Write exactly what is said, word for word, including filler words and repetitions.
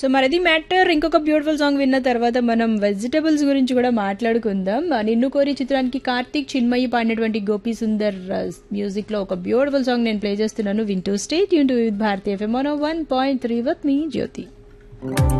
So మరది matter. ఇంకొక beautiful song విన్న తర్వాత మనం వెజిటబుల్స్ గురించి కూడా మాట్లాడుకుందాం. ఆ, నిన్ను కోరి చిత్రానికి కార్తీక్ చిన్మయి పాడినటువంటి గోపీ సుందర్ మ్యూజిక్ లో ఒక బ్యూటిఫుల్ సాంగ్ నేను ప్లే చేస్తున్నాను. వింటూ stay tune to with Bharati FM one point three with me Jyothi.